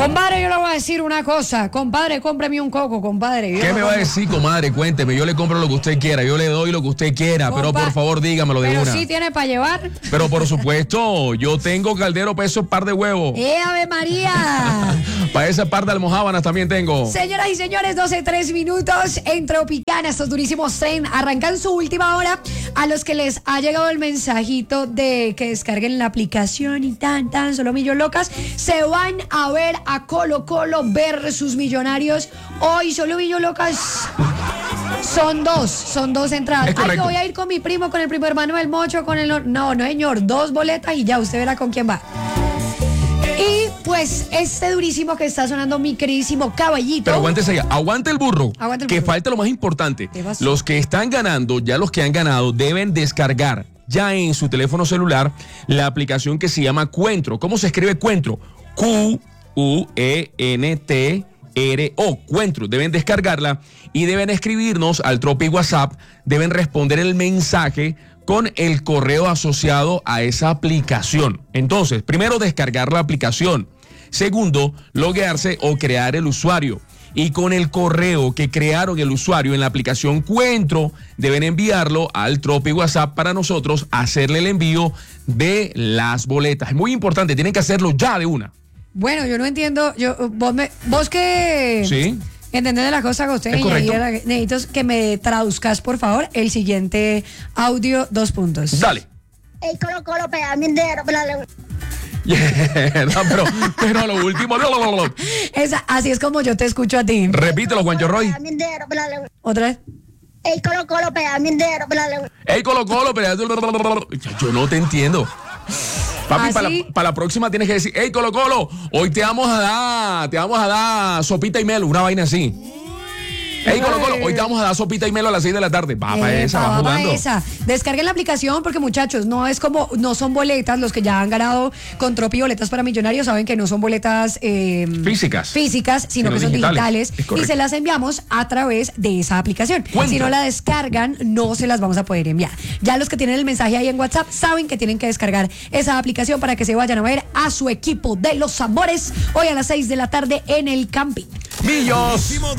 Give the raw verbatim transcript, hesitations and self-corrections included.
Compadre, yo le voy a decir una cosa. Compadre, cómpreme un coco, compadre. Yo ¿Qué me va a decir, comadre? Cuénteme, yo le compro lo que usted quiera, yo le doy lo que usted quiera, Compa, pero por favor dígamelo de pero una. ¿Pero sí tiene para llevar? Pero por supuesto, yo tengo caldero para esos par de huevos. ¡Eh, Ave María! Para esa par de almojábanas también tengo. Señoras y señores, doce, tres minutos en Tropicana, estos durísimos tren arrancan su última hora. A los que les ha llegado el mensajito de que descarguen la aplicación y tan, tan, solo Millo Locas, se van a ver a Colo Colo versus Millonarios. Hoy solo Millo Locas. Son dos, son dos entradas. Ay, yo voy a ir con mi primo, con el primo hermano del Mocho, con el... No, no señor, dos boletas y ya, usted verá con quién va. Y pues este durísimo que está sonando, mi queridísimo caballito. Pero aguántese ya, aguante el burro. Aguante el que burro. falta lo más importante. Los que están ganando, ya los que han ganado, deben descargar ya en su teléfono celular la aplicación que se llama Cuentro. ¿Cómo se escribe Cuentro? Q U E N T R O. Cuentro. Deben descargarla y deben escribirnos al Tropi WhatsApp. Deben responder el mensaje con el correo asociado a esa aplicación. Entonces, primero descargar la aplicación. Segundo, loguearse o crear el usuario. Y con el correo que crearon el usuario en la aplicación Cuentro, deben enviarlo al Tropi WhatsApp para nosotros hacerle el envío de las boletas. Es muy importante, tienen que hacerlo ya de una. Bueno, yo no entiendo, yo, vos, me, vos que... Sí. ¿Entendés de la cosa que usted necesito que me traduzcas, por favor, el siguiente audio, dos puntos? Dale. Ey, Colo Colo, pégame un dedo, pégame. Yeah, no, pero, pero lo último. Esa, así es como yo te escucho a ti. Repítelo, Juancho Roy. ¿Otra vez? Ey, Colo Colo, pégame un dedo, pégame. Ey, Colo Colo, pégame. Yo no te entiendo. Papi, para la, para la próxima tienes que decir, hey, Colo Colo, hoy te vamos a dar, te vamos a dar sopita y melo, una vaina así. Hey, Colo Colo, hoy te vamos a dar sopita y melo a las seis de la tarde. Va para esa, va jugando. Esa. Descarguen la aplicación porque, muchachos, no es como, no son boletas. Los que ya han ganado con Tropi boletas para Millonarios saben que no son boletas eh, físicas, físicas, sino, sino que son digitales. digitales y se las enviamos a través de esa aplicación. Cuenta. Si no la descargan, no se las vamos a poder enviar. Ya los que tienen el mensaje ahí en WhatsApp saben que tienen que descargar esa aplicación para que se vayan a ver a su equipo de los amores hoy a las seis de la tarde en el camping. Millos.